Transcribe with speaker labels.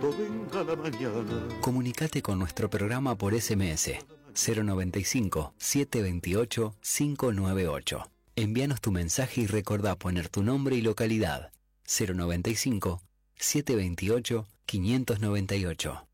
Speaker 1: cuando venga la mañana.
Speaker 2: Comunicate con nuestro programa por SMS 095 728 598. Envíanos tu mensaje y recordá poner tu nombre y localidad. 095 728 598.